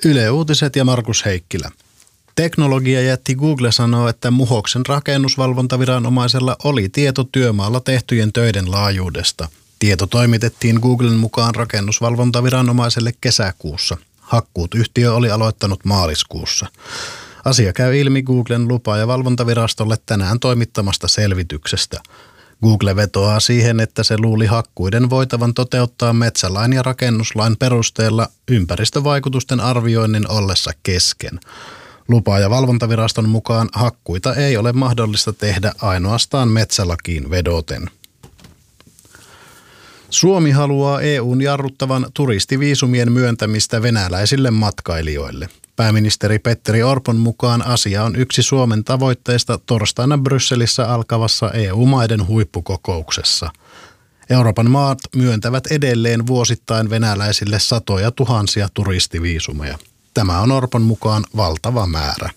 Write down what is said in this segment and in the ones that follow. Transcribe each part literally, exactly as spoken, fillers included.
Yle Uutiset ja Markus Heikkilä. Teknologiajätti Google sanoo, että Muhoksen rakennusvalvontaviranomaisella oli tieto työmaalla tehtyjen töiden laajuudesta. Tieto toimitettiin Googlen mukaan rakennusvalvontaviranomaiselle kesäkuussa. Hakkuut yhtiö oli aloittanut maaliskuussa. Asia käy ilmi Googlen lupa- ja valvontavirastolle tänään toimittamasta selvityksestä. Google vetoaa siihen, että se luuli hakkuiden voitavan toteuttaa metsälain ja rakennuslain perusteella ympäristövaikutusten arvioinnin ollessa kesken. Lupa- ja valvontaviraston mukaan hakkuita ei ole mahdollista tehdä ainoastaan metsälakiin vedoten. Suomi haluaa E U:n jarruttavan turistiviisumien myöntämistä venäläisille matkailijoille. Pääministeri Petteri Orpon mukaan asia on yksi Suomen tavoitteista torstaina Brysselissä alkavassa E U-maiden huippukokouksessa. Euroopan maat myöntävät edelleen vuosittain venäläisille satoja tuhansia turistiviisumeja. Tämä on Orpon mukaan valtava määrä.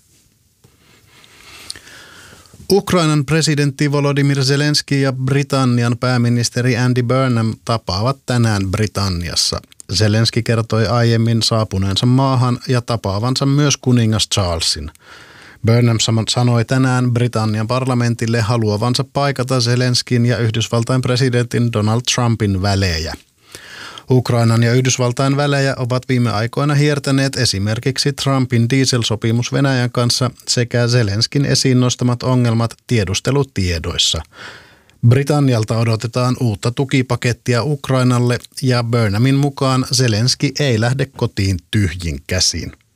Ukrainan presidentti Volodymyr Zelenski ja Britannian pääministeri Andy Burnham tapaavat tänään Britanniassa. Zelenski kertoi aiemmin saapuneensa maahan ja tapaavansa myös kuningas Charlesin. Burnham sanoi tänään Britannian parlamentille haluavansa paikata Zelenskin ja Yhdysvaltain presidentin Donald Trumpin välejä. Ukrainan ja Yhdysvaltain välejä ovat viime aikoina hiertäneet esimerkiksi Trumpin dieselsopimus Venäjän kanssa sekä Zelenskin esiin nostamat ongelmat tiedustelutiedoissa. Britannialta odotetaan uutta tukipakettia Ukrainalle ja Burnhamin mukaan Zelenski ei lähde kotiin tyhjin käsin.